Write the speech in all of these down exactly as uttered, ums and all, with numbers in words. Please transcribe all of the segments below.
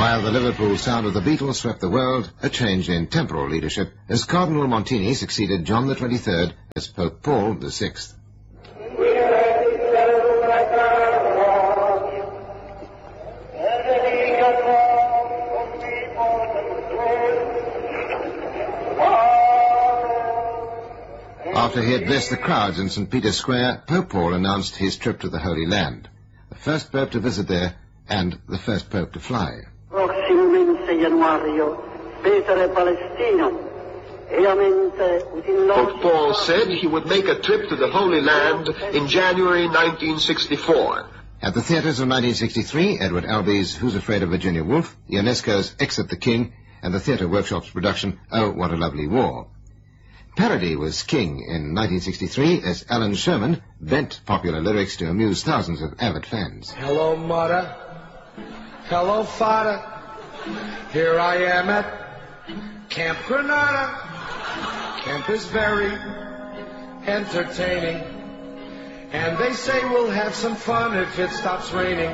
While the Liverpool sound of the Beatles swept the world, a change in temporal leadership as Cardinal Montini succeeded John the twenty-third as Pope Paul the sixth. After he had blessed the crowds in Saint Peter's Square, Pope Paul announced his trip to the Holy Land, the first pope to visit there and the first pope to fly. Pope Paul said he would make a trip to the Holy Land in January nineteen sixty-four. At the theatres of nineteen sixty-three, Edward Albee's Who's Afraid of Virginia Woolf, Ionesco's Exit the King, and the Theatre Workshop's production Oh, What a Lovely War. Parody was king in nineteen sixty-three as Alan Sherman bent popular lyrics to amuse thousands of avid fans. Hello, mother. Hello, father. Here I am at Camp Granada. Camp is very entertaining. And they say we'll have some fun if it stops raining.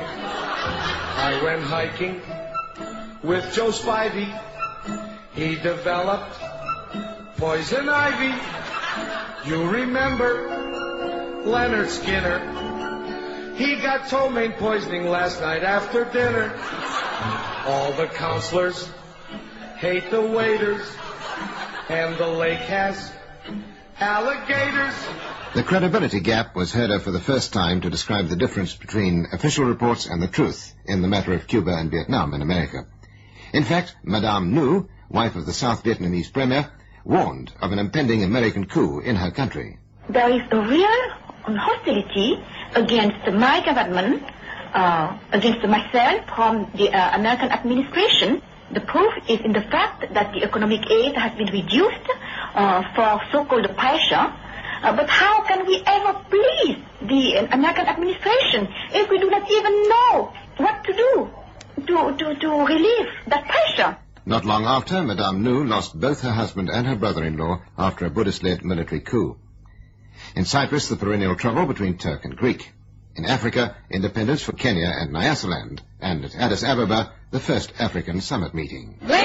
I went hiking with Joe Spivey. He developed poison ivy. You remember Leonard Skinner? He got ptomaine poisoning last night after dinner. All the counselors hate the waiters, and the lake has alligators. The credibility gap was heard of for the first time to describe the difference between official reports and the truth in the matter of Cuba and Vietnam in America. In fact, Madame Nhu, wife of the South Vietnamese premier, warned of an impending American coup in her country. There is a real hostility against my government, uh, against myself from the uh, American administration. The proof is in the fact that the economic aid has been reduced uh, for so-called pressure. Uh, but how can we ever please the uh, American administration if we do not even know what to do to, to, to relieve that pressure? Not long after, Madame Nhu lost both her husband and her brother-in-law after a Buddhist-led military coup. In Cyprus, the perennial trouble between Turk and Greek. In Africa, independence for Kenya and Nyasaland. And at Addis Ababa, the first African summit meeting.